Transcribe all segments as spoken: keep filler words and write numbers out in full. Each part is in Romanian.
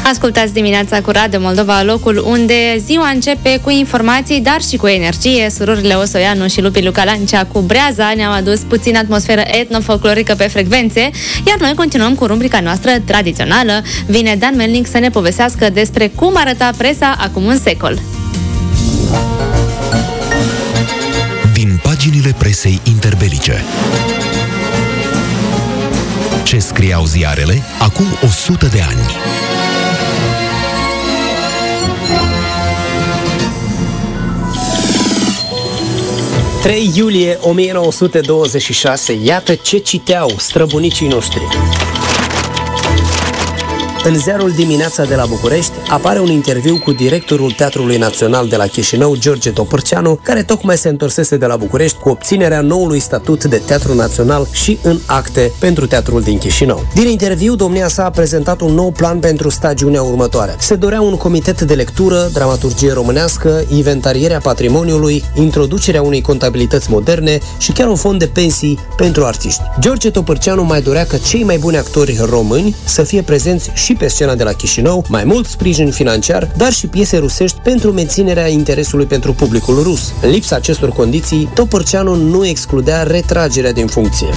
Ascultați dimineața cu Radio Moldova, locul unde ziua începe cu informații, dar și cu energie. Surorile Osoianu și Lupi Lucalancea cu Breaza ne-au adus puțin atmosferă etnofolclorică pe frecvențe, iar noi continuăm cu rubrica noastră tradițională. Vine Dan Melnic să ne povestească despre cum arăta presa acum un secol. Din paginile presei interbelice. Ce scriau ziarele acum o sută de ani. trei iulie o mie nouă sute douăzeci și șase, iată ce citeau străbunicii noștri. În ziarul Dimineața de la București apare un interviu cu directorul Teatrului Național de la Chișinău, George Topârceanu, care tocmai se întorsese de la București cu obținerea noului statut de Teatru Național și în acte pentru Teatrul din Chișinău. Din interviu, domnia sa a prezentat un nou plan pentru stagiunea următoare. Se dorea un comitet de lectură, dramaturgie românească, inventarierea patrimoniului, introducerea unei contabilități moderne și chiar un fond de pensii pentru artiști. George Topârceanu mai dorea ca cei mai buni actori români să fie prezenți și pe scena de la Chișinău, mai mult sprijin financiar, dar și piese rusești pentru menținerea interesului pentru publicul rus. În lipsa acestor condiții, Topârceanu nu excludea retragerea din funcție.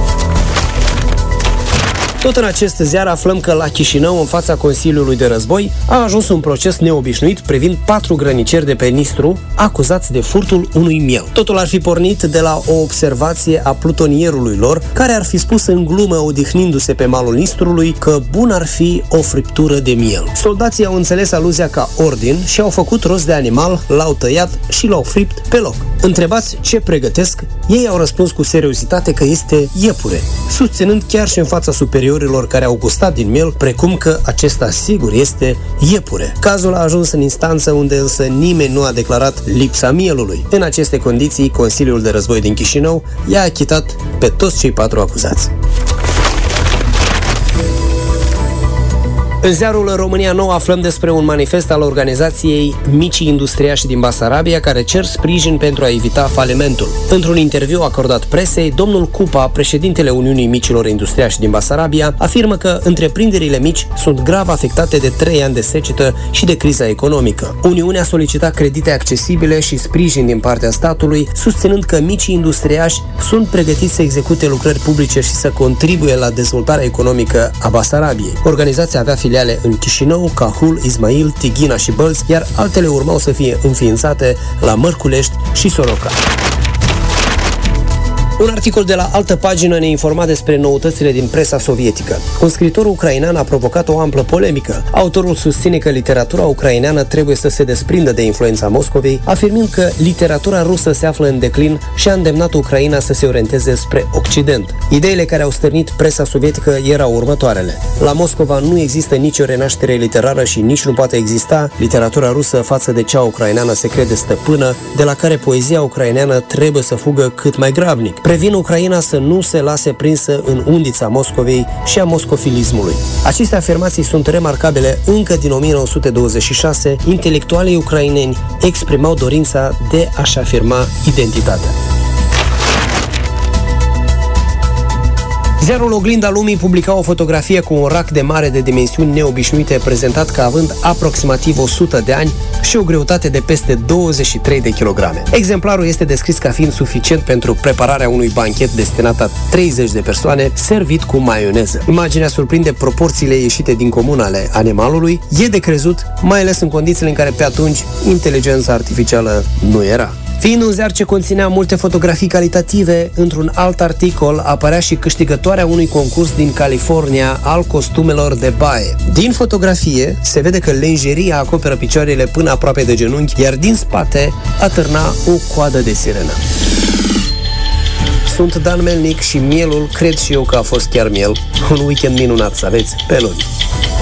Tot în acest ziar aflăm că la Chișinău, în fața Consiliului de Război, a ajuns un proces neobișnuit privind patru grăniceri de pe Nistru acuzați de furtul unui miel. Totul ar fi pornit de la o observație a plutonierului lor, care ar fi spus în glumă, odihnindu-se pe malul Nistrului, că bun ar fi o friptură de miel. Soldații au înțeles aluzia ca ordin și au făcut rost de animal, l-au tăiat și l-au fript pe loc. Întrebați ce pregătesc, ei au răspuns cu seriozitate că este iepure, susținând chiar și în fața superiorilor care au gustat din miel, precum că acesta sigur este iepure. Cazul a ajuns în instanță, unde însă nimeni nu a declarat lipsa mielului. În aceste condiții, Consiliul de Război din Chișinău i-a achitat pe toți cei patru acuzați. În ziarul România Nouă aflăm despre un manifest al organizației Micii Industriași din Basarabia, care cer sprijin pentru a evita falimentul. Într-un interviu acordat presei, domnul Cupa, președintele Uniunii Micilor Industriași din Basarabia, afirmă că întreprinderile mici sunt grav afectate de trei ani de secetă și de criza economică. Uniunea a solicitat credite accesibile și sprijin din partea statului, susținând că micii industriași sunt pregătiți să execute lucrări publice și să contribuie la dezvoltarea economică a Basarabiei. Organizația avea filiale în Chișinău, Cahul, Ismail, Tighina și Bălți, iar altele urmau să fie înființate la Mărculești și Soroca. Un articol de la altă pagină ne informa despre noutățile din presa sovietică. Un scriitor ucrainean a provocat o amplă polemică. Autorul susține că literatura ucraineană trebuie să se desprindă de influența Moscovei, afirmând că literatura rusă se află în declin și a îndemnat Ucraina să se orienteze spre Occident. Ideile care au stârnit presa sovietică erau următoarele. La Moscova nu există nicio renaștere literară și nici nu poate exista. Literatura rusă față de cea ucraineană se crede stăpână, de la care poezia ucraineană trebuie să fugă cât mai grabnic. Previn Ucraina să nu se lase prinsă în undița Moscovei și a moscofilismului. Aceste afirmații sunt remarcabile. Încă din o mie nouă sute douăzeci și șase, intelectualii ucraineni exprimau dorința de a-și afirma identitatea. Ziarul Oglinda Lumii publica o fotografie cu un rac de mare de dimensiuni neobișnuite, prezentat ca având aproximativ o sută de ani și o greutate de peste douăzeci și trei de kilograme. Exemplarul este descris ca fiind suficient pentru prepararea unui banchet destinat a treizeci de persoane, servit cu maioneză. Imaginea surprinde proporțiile ieșite din comun ale animalului. E de crezut, mai ales în condițiile în care pe atunci inteligența artificială nu era. Fiind un ziar ce conținea multe fotografii calitative, într-un alt articol apărea și câștigătoarea unui concurs din California al costumelor de baie. Din fotografie se vede că lenjeria acoperă picioarele până aproape de genunchi, iar din spate atârna o coadă de sirenă. Sunt Dan Melnic și mielul cred și eu că a fost chiar miel. Un weekend minunat să aveți, pe luni!